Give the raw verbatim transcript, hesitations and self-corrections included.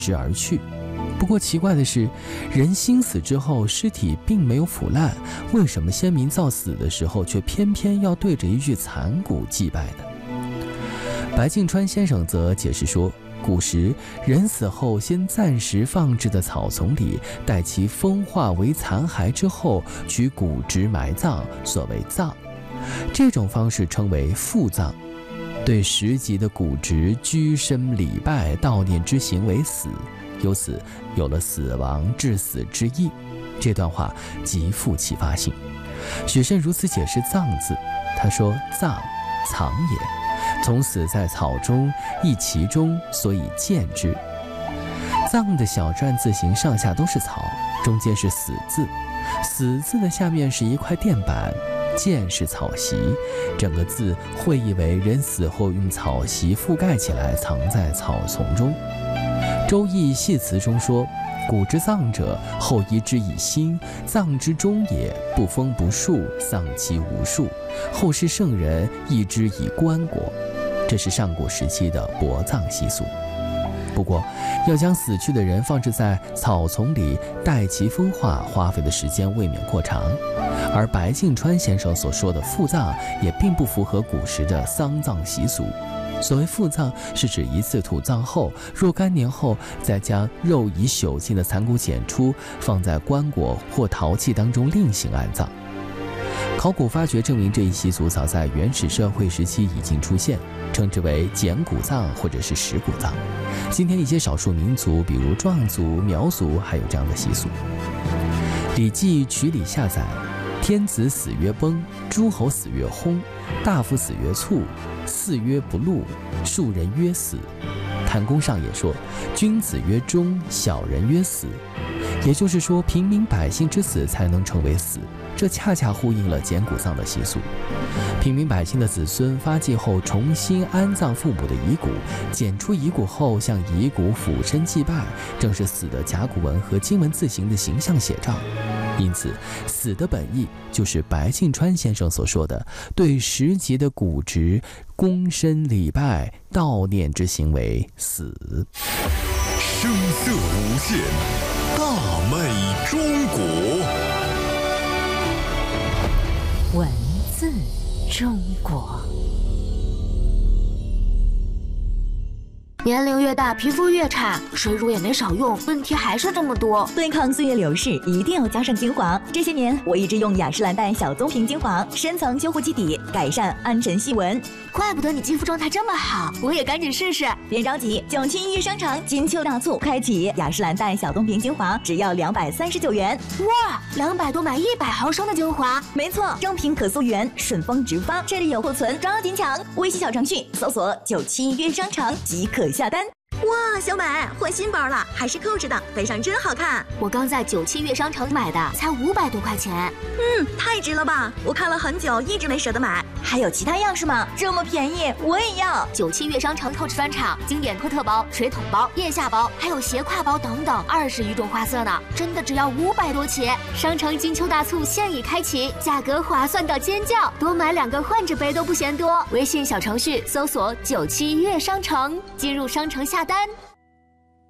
之而去。不过奇怪的是，人心死之后，尸体并没有腐烂，为什么先民造死的时候却偏偏要对着一具残骨祭拜呢？白敬川先生则解释说，古时人死后先暂时放置的草丛里，待其风化为残骸之后，取骨殖埋葬，所谓葬。这种方式称为复葬。对时疾的骨殖居身礼拜悼念之行为死，由此有了死亡致死之意。这段话极富启发性。许慎如此解释葬字，他说：葬，藏也，从死在草中，亦其中，所以见之。葬的小篆字形上下都是草，中间是死字，死字的下面是一块垫板，见是草席，整个字会意为人死后用草席覆盖起来，藏在草丛中。周易系辞中说：古之葬者，后依之以心，葬之终也，不封不树，丧其无数。后世圣人依之以棺椁。这是上古时期的薄葬习俗。不过，要将死去的人放置在草丛里待其风化，花费的时间未免过长。而白敬川先生所说的复葬，也并不符合古时的丧葬习俗。所谓复葬，是指一次土葬后，若干年后再将肉已朽尽的残骨捡出，放在棺椁或陶器当中另行安葬。考古发掘证明，这一习俗早在原始社会时期已经出现，称之为捡骨葬或者是石骨葬。今天一些少数民族，比如壮族、苗族，还有这样的习俗。《礼记·曲礼下》载：天子死曰崩，诸侯死曰薨，大夫死曰卒，祀曰不禄，庶人曰死。谭公上也说：君子曰终，小人曰死。也就是说，平民百姓之死才能成为死，这恰恰呼应了捡骨葬的习俗。平民百姓的子孙发迹后，重新安葬父母的遗骨，捡出遗骨后向遗骨俯身祭拜，正是死的甲骨文和金文字形的形象写照。因此，死的本意就是白敬川先生所说的对时疾的骨殖躬身礼拜悼念之行为死。 声色无限，大美中国。 文字中国。 年龄越大，皮肤越差，水乳也没少用，问题还是这么多。 对抗岁月流逝，一定要加上精华。这些年，我一直用雅诗兰黛小棕瓶精华，深层修护基底，改善暗沉细纹。 怪不得你肌肤状态这么好，我也赶紧试试。 别着急，九七一商场金秋大促开启，雅诗兰黛小棕瓶精华只要两百三十九元。 哇，两百多买一百毫升的精华。 没错，正品可溯源，顺丰直发，这里有库存，抓紧抢！微信小程序搜索九七约商场即可下单。哇，小美换新包了，还是扣着的，背上真好看。 我刚在九七悦商城买的，才五百多块钱。 嗯，太值了吧！我看了很久，一直没舍得买。还有其他样式吗？这么便宜，我也要。 九七悦商城透视专场，经典托特包、水桶包、腋下包，还有斜挎包等等，二十余种花色呢，真的只要五百多起。商城金秋大促现已开启，价格划算到尖叫，多买两个换着背都不嫌多。微信小程序搜索九七悦商城，进入商城下单。